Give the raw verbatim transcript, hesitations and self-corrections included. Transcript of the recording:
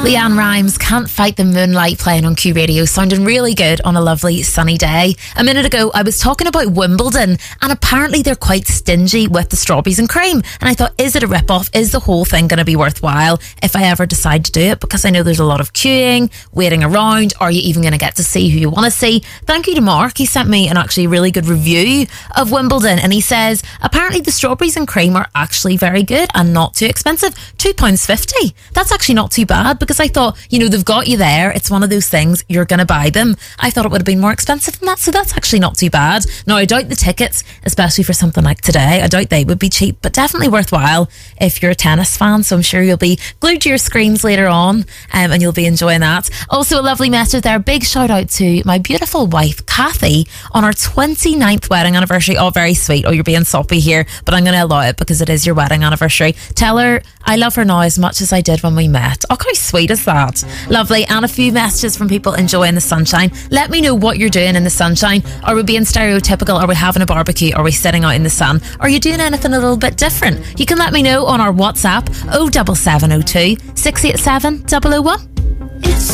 Leanne Rimes, Can't Fight the Moonlight, playing on Q Radio, sounding really good on a lovely sunny day. A minute ago, I was talking about Wimbledon, and apparently they're quite stingy with the strawberries and cream. And I thought, is it a rip-off? Is the whole thing going to be worthwhile if I ever decide to do it? Because I know there's a lot of queuing, waiting around. Are you even going to get to see who you want to see? Thank you to Mark. He sent me an actually really good review of Wimbledon, and he says, apparently the strawberries and cream are actually very good and not too expensive. two pounds fifty. That's actually not too bad, because I thought, you know, they've got you there. It's one of those things, you're going to buy them. I thought it would have been more expensive than that, so that's actually not too bad. Now, I doubt the tickets, especially for something like today, I doubt they would be cheap, but definitely worthwhile if you're a tennis fan, so I'm sure you'll be glued to your screens later on, um, and you'll be enjoying that. Also, a lovely message there. Big shout out to my beautiful wife, Kathy, on our twenty-ninth wedding anniversary. Oh, very sweet. Oh, you're being soppy here, but I'm going to allow it because it is your wedding anniversary. Tell her I love her now as much as I did when we met. Oh, how sweet is that? Lovely. And a few messages from people enjoying the sunshine. Let me know what you're doing in the sunshine. Are we being stereotypical? Are we having a barbecue? Are we sitting out in the sun? Are you doing anything a little bit different? You can let me know on our WhatsApp oh seven seven oh two, six eight seven, double oh one.